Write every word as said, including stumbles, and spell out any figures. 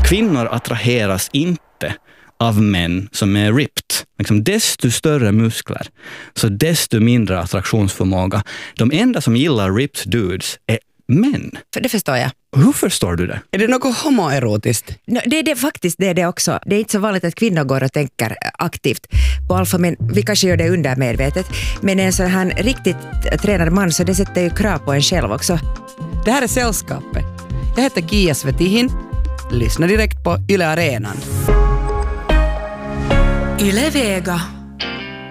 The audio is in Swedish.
kvinnor attraheras inte av män som är ripped. Liksom desto större muskler, så desto mindre attraktionsförmåga. De enda som gillar ripped dudes är män. För det förstår jag. Hur förstår du det? Är det något homoerotiskt? No, det är det faktiskt, det är det också. Det är inte så vanligt att kvinnor går och tänker aktivt på alfa, men vi kanske gör det undermedvetet. Men en sån här riktigt tränad man, så det sätter ju krav på en själv också. Det här är Sällskapet. Jag heter Kia Svetihin. Lyssna direkt på Yle Arenan. Yle Vega.